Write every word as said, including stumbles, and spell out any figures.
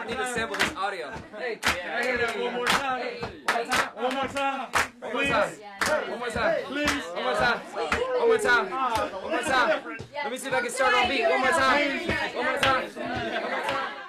need to sample this audio. Hey, Can I hear that one more time? One more time. One more time. One more time. Please. One more time. One more time. One more time. Let me see if I can start on beat. One more time. One more time. One more time.